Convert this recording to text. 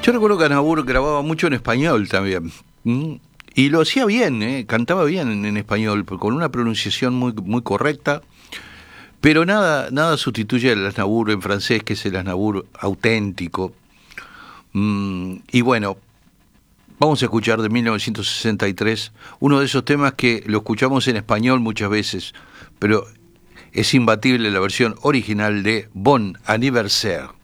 Yo recuerdo que Aznavour grababa mucho en español también. Y lo hacía bien, cantaba bien en español, con una pronunciación muy correcta. Pero nada sustituye al Aznavour en francés, que es el Aznavour auténtico. Y bueno, vamos a escuchar de 1963 uno de esos temas que lo escuchamos en español muchas veces, pero es imbatible la versión original de Bon Anniversaire.